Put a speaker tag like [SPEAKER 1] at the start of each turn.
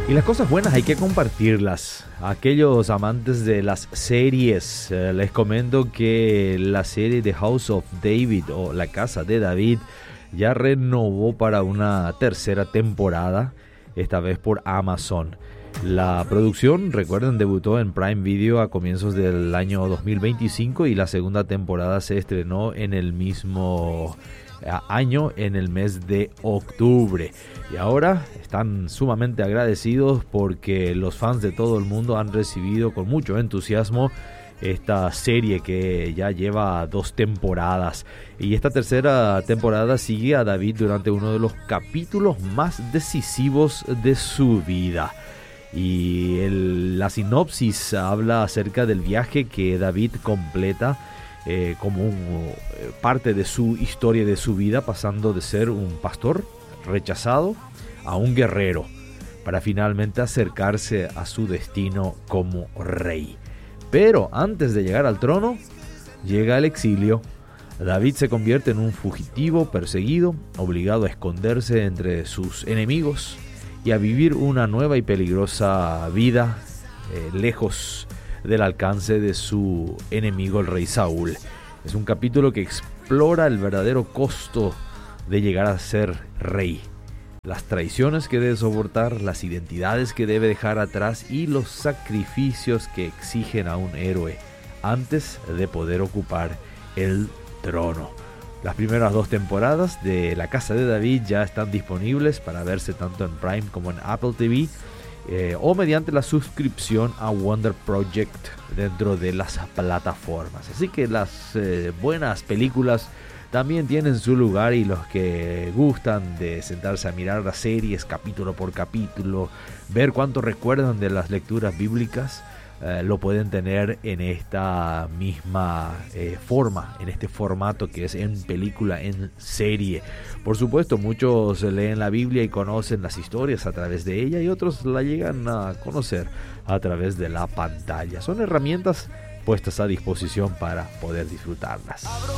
[SPEAKER 1] Y las cosas buenas hay que compartirlas. Aquellos amantes de las series, les comento que la serie The House of David o La Casa de David ya renovó para una tercera temporada, esta vez por Amazon. La producción, recuerden, debutó en Prime Video a comienzos del año 2025 y la segunda temporada se estrenó en el mismo año, en el mes de octubre. Y ahora están sumamente agradecidos porque los fans de todo el mundo han recibido con mucho entusiasmo esta serie que ya lleva 2 temporadas. Y esta tercera temporada sigue a David durante uno de los capítulos más decisivos de su vida. Y la sinopsis habla acerca del viaje que David completa como parte de su historia, de su vida, pasando de ser un pastor rechazado a un guerrero, para finalmente acercarse a su destino como rey. Pero antes de llegar al trono, llega el exilio. David se convierte en un fugitivo perseguido, obligado a esconderse entre sus enemigos y a vivir una nueva y peligrosa vida lejos del alcance de su enemigo, el rey Saúl. Es un capítulo que explora el verdadero costo de llegar a ser rey, las traiciones que debe soportar, las identidades que debe dejar atrás y los sacrificios que exigen a un héroe antes de poder ocupar el trono. Las primeras 2 temporadas de La Casa de David ya están disponibles para verse tanto en Prime como en Apple TV o mediante la suscripción a Wonder Project dentro de las plataformas. Así que las buenas películas también tienen su lugar, y los que gustan de sentarse a mirar las series capítulo por capítulo, ver cuánto recuerdan de las lecturas bíblicas, lo pueden tener en esta misma forma, en este formato que es en película, en serie. Por supuesto, muchos leen la Biblia y conocen las historias a través de ella, y otros la llegan a conocer a través de la pantalla. Son herramientas puestas a disposición para poder disfrutarlas.